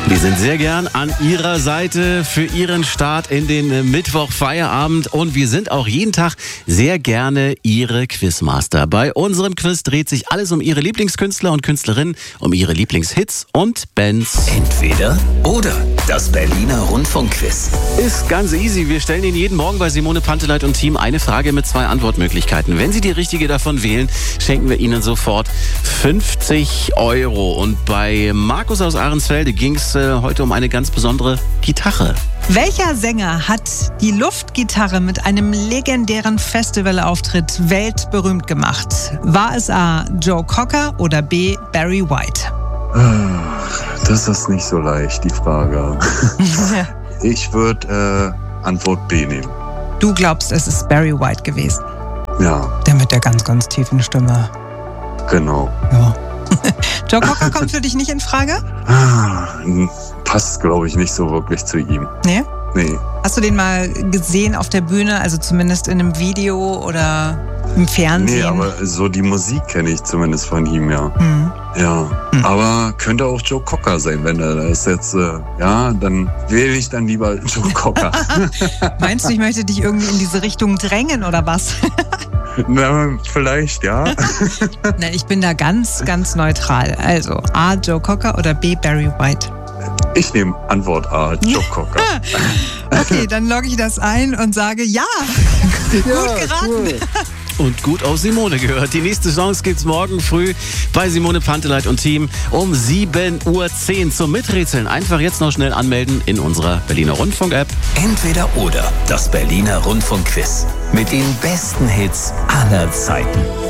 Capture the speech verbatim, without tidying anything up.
Wir sind sehr gern an Ihrer Seite für Ihren Start in den Mittwoch-Feierabend und wir sind auch jeden Tag sehr gerne Ihre Quizmaster. Bei unserem Quiz dreht sich alles um Ihre Lieblingskünstler und Künstlerinnen, um Ihre Lieblingshits und Bands. Entweder oder. Das Berliner Rundfunkquiz. Ist ganz easy. Wir stellen Ihnen jeden Morgen bei Simone Panteleit und Team eine Frage mit zwei Antwortmöglichkeiten. Wenn Sie die richtige davon wählen, schenken wir Ihnen sofort fünfzig Euro. Und bei Markus aus Ahrensfelde ging es äh, heute um eine ganz besondere Gitarre. Welcher Sänger hat die Luftgitarre mit einem legendären Festivalauftritt weltberühmt gemacht? War es A. Joe Cocker oder B. Barry White? Das ist nicht so leicht, die Frage. Ich würde äh, Antwort B nehmen. Du glaubst, es ist Barry White gewesen? Ja. Der mit der ganz, ganz tiefen Stimme. Genau. Ja. Joe Cocker kommt für dich nicht in Frage? Ah, passt, glaube ich, nicht so wirklich zu ihm. Nee? Nee. Hast du den mal gesehen auf der Bühne, also zumindest in einem Video oder im Fernsehen? Nee, aber so die Musik kenne ich zumindest von ihm, ja. Hm. Ja, hm. aber könnte auch Joe Cocker sein, wenn er das jetzt, äh, ja, dann wähle ich dann lieber Joe Cocker. Meinst du, ich möchte dich irgendwie in diese Richtung drängen oder was? Na, vielleicht, ja. Nein, ich bin da ganz, ganz neutral. Also A. Joe Cocker oder B. Barry White? Ich nehme Antwort A, Joe Cocker. Okay, dann logge ich das ein und sage ja. Ja, gut geraten. cool. Und gut auf Simone gehört. Die nächste Chance gibt's morgen früh bei Simone Panteleit und Team um sieben Uhr zehn zum Miträtseln. Einfach jetzt noch schnell anmelden in unserer Berliner Rundfunk-App. Entweder oder. Das Berliner Rundfunkquiz. Mit den besten Hits aller Zeiten.